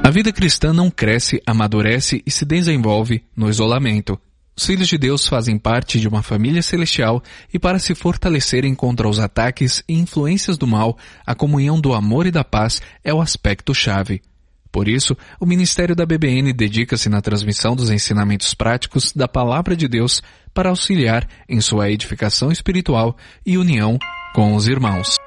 A vida cristã não cresce, amadurece e se desenvolve no isolamento. Os filhos de Deus fazem parte de uma família celestial e para se fortalecerem contra os ataques e influências do mal, a comunhão do amor e da paz é o aspecto-chave. Por isso, o Ministério da BBN dedica-se na transmissão dos ensinamentos práticos da Palavra de Deus para auxiliar em sua edificação espiritual e união com os irmãos.